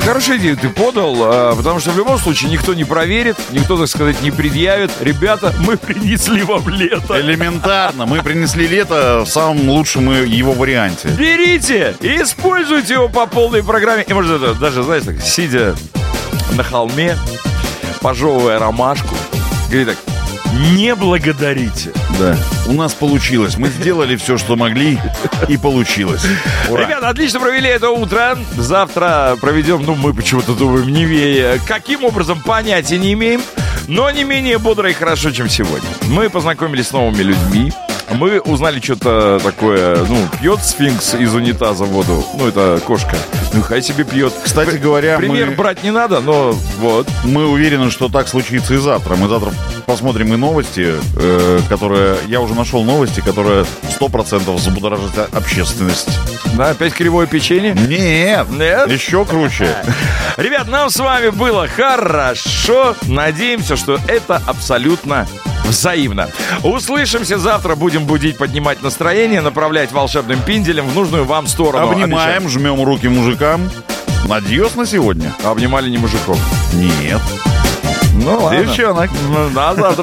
Хорошую идею ты подал, потому что в любом случае никто не проверит, никто, так сказать, не предъявит. Ребята, мы принесли вам лето. Элементарно. Мы принесли лето в самом лучшем его варианте. Берите и используйте его по полной программе. И может даже, знаешь, так, сидя на холме, пожевывая ромашку, говорит так: не благодарите. Да. У нас получилось. Мы сделали все, что могли, и получилось. Ура. Ребята, отлично провели это утро. Завтра проведем, мы почему-то думаем, не каким образом, понятия не имеем, но не менее бодро и хорошо, чем сегодня. Мы познакомились с новыми людьми. Мы узнали что-то такое, пьет сфинкс из унитаза воду. Это кошка. Хай себе пьет. Кстати говоря, пример брать не надо, но вот. Мы уверены, что так случится и завтра. Мы завтра посмотрим и новости, которые... Я уже нашел новости, которые 100% забудоражат общественность. Да, опять кривое печенье? Нет. Еще круче. Ребят, нам с вами было хорошо. Надеемся, что это абсолютно взаимно. Услышимся завтра. Будем будить, поднимать настроение, направлять волшебным пинделем в нужную вам сторону. Обнимаем, жмем руки мужикам. Адьос на сегодня. Обнимали не мужиков? Нет. Ладно. Девчонок. На завтра.